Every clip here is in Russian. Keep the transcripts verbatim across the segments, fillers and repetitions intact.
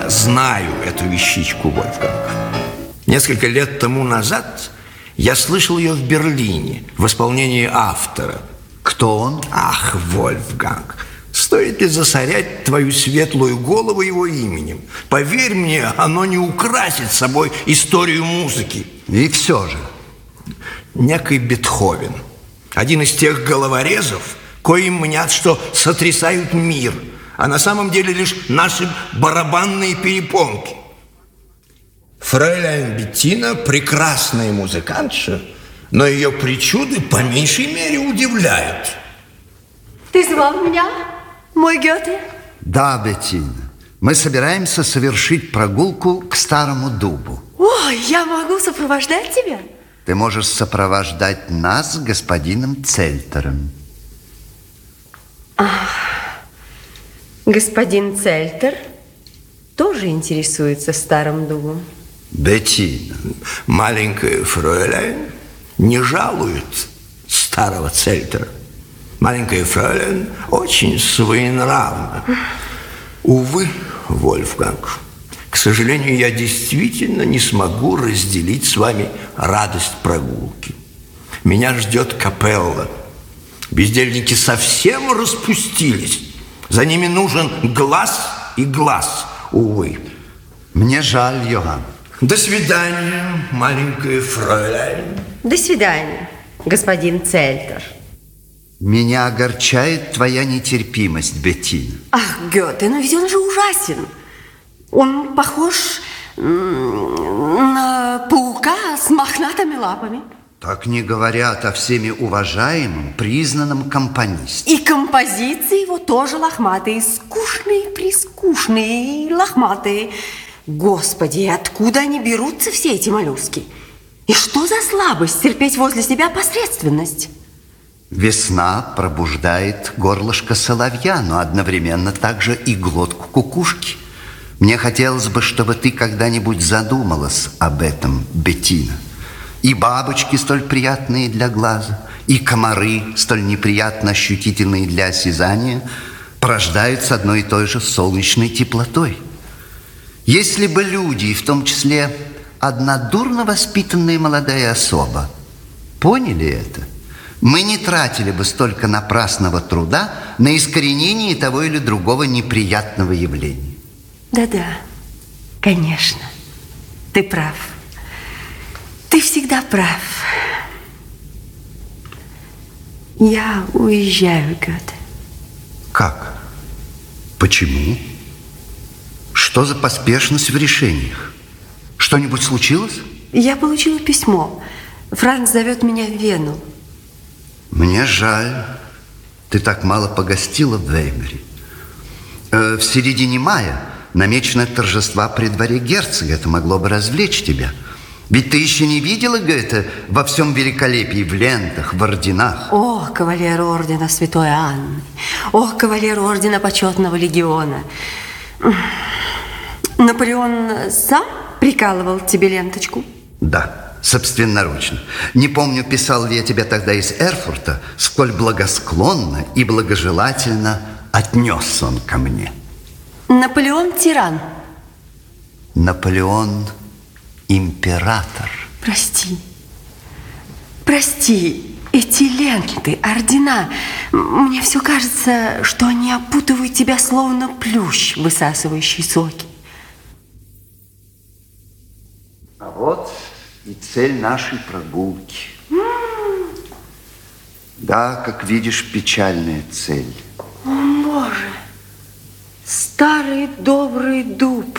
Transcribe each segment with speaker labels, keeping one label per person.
Speaker 1: знаю эту вещичку, Вольфганг. Несколько лет тому назад я слышал ее в Берлине в исполнении автора.
Speaker 2: Кто он?
Speaker 1: Ах, Вольфганг, стоит ли засорять твою светлую голову его именем? Поверь мне, оно не украсит собой историю музыки.
Speaker 2: И все же.
Speaker 1: Некий Бетховен. Один из тех головорезов, кои мнят, что сотрясают мир, а на самом деле лишь наши барабанные перепонки. Фройляйн Беттина прекрасная музыкантша, но ее причуды по меньшей мере удивляют.
Speaker 3: Ты звал меня, мой Гёте?
Speaker 2: Да, Беттина. Мы собираемся совершить прогулку к Старому Дубу.
Speaker 3: Ой, я могу сопровождать тебя?
Speaker 2: Ты можешь сопровождать нас с господином Цельтером.
Speaker 3: Ах, господин Цельтер тоже интересуется Старым Дубом.
Speaker 2: Беттина.
Speaker 1: Маленькая фройляйн не жалует старого Цельтера. Маленькая фройляйн очень своенравна. Увы, Вольфганг, к сожалению, я действительно не смогу разделить с вами радость прогулки. Меня ждет капелла. Бездельники совсем распустились. За ними нужен глаз и глаз, увы.
Speaker 2: Мне жаль, Йоганн.
Speaker 1: До свидания, маленькая фройляйн.
Speaker 3: До свидания, господин Цельтер.
Speaker 2: Меня огорчает твоя нетерпимость, Беттина.
Speaker 3: Ах, Гёте, но ведь он же ужасен. Он похож на паука с мохнатыми лапами.
Speaker 2: Так не говорят о всеми уважаемом, признанном компонисте.
Speaker 3: И композиции его тоже лохматые, скучные-прискучные и лохматые. Господи, откуда они берутся, все эти моллюски? И что за слабость терпеть возле себя посредственность?
Speaker 2: Весна пробуждает горлышко соловья, но одновременно также и глотку кукушки. Мне хотелось бы, чтобы ты когда-нибудь задумалась об этом, Беттина. И бабочки столь приятные для глаза, и комары столь неприятно ощутительные для осязания порождают с одной и той же солнечной теплотой. Если бы люди, и в том числе одна дурно воспитанная молодая особа, поняли это, мы не тратили бы столько напрасного труда на искоренение того или другого неприятного явления.
Speaker 3: Да-да, конечно, ты прав. Ты всегда прав. Я уезжаю, Гёте.
Speaker 2: Как? Почему? Что за поспешность в решениях? Что-нибудь случилось?
Speaker 3: Я получила письмо. Франц зовет меня в Вену.
Speaker 2: Мне жаль. Ты так мало погостила в Веймаре. Э, в середине мая намечено торжества при дворе герцога. Это могло бы развлечь тебя. Ведь ты еще не видела Гёте во всем великолепии, в лентах, в орденах.
Speaker 3: О, кавалер ордена Святой Анны. О, кавалер ордена Почетного легиона. Наполеон сам прикалывал тебе ленточку?
Speaker 2: Да, собственноручно. Не помню, писал ли я тебе тогда из Эрфурта, сколь благосклонно и благожелательно отнес он ко мне.
Speaker 3: Наполеон тиран.
Speaker 2: Наполеон император.
Speaker 3: Прости. Прости, эти ленты, ордена. Мне все кажется, что они опутывают тебя словно плющ, высасывающий соки.
Speaker 2: А вот и цель нашей прогулки. Mm. Да, как видишь, печальная цель.
Speaker 3: О, Боже! Старый добрый дуб,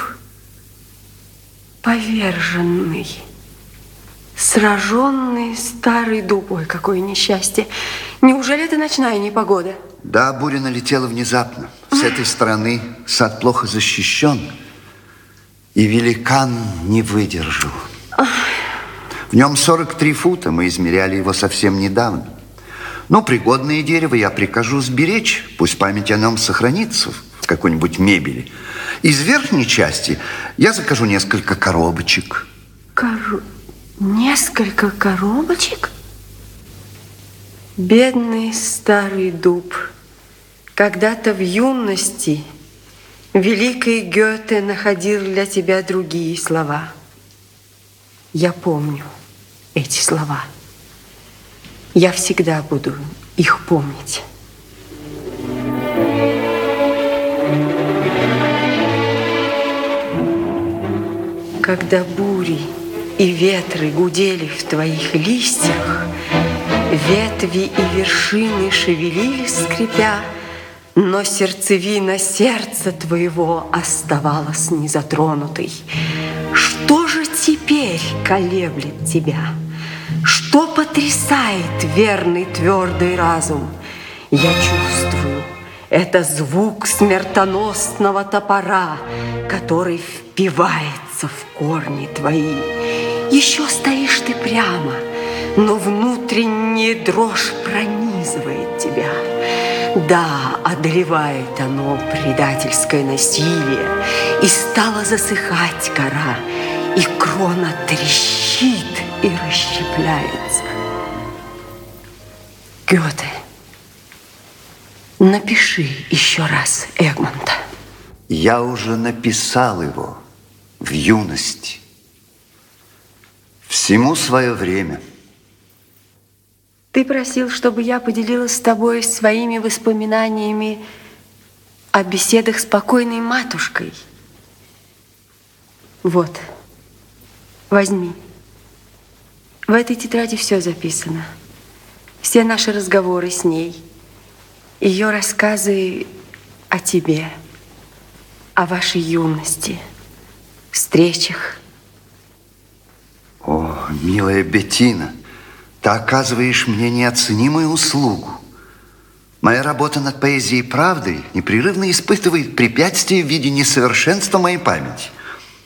Speaker 3: поверженный, сраженный старый дуб. Ой, какое несчастье! Неужели это ночная непогода?
Speaker 2: Да, буря налетела внезапно. С этой стороны сад плохо защищен, и великан не выдержал. В нем сорок три фута, мы измеряли его совсем недавно. Ну, пригодное дерево я прикажу сберечь, пусть память о нем сохранится в какой-нибудь мебели. Из верхней части я закажу несколько коробочек.
Speaker 3: Кор... Несколько коробочек? Бедный старый дуб, когда-то в юности Великий Гёте находил для тебя другие слова. Я помню эти слова. Я всегда буду их помнить. Когда бури и ветры гудели в твоих листьях, ветви и вершины шевелились, скрипя, но сердцевина сердца твоего оставалась незатронутой. Что же теперь колеблет тебя? Что потрясает верный твердый разум? Я чувствую, это звук смертоносного топора, который впивается в корни твои. Еще стоишь ты прямо, но внутренняя дрожь пронизывает тебя. Да, одолевает оно предательское насилие, и стала засыхать кора, и крона трещит и расщепляется. Гёте, напиши еще раз Эгмонта.
Speaker 2: Я уже написал его в юности. Всему свое время.
Speaker 3: Ты просил, чтобы я поделилась с тобой своими воспоминаниями о беседах с покойной матушкой. Вот, возьми. В этой тетради все записано. Все наши разговоры с ней, ее рассказы о тебе, о вашей юности, встречах.
Speaker 2: О, милая Беттина, ты оказываешь мне неоценимую услугу. Моя работа над поэзией правды непрерывно испытывает препятствия в виде несовершенства моей памяти.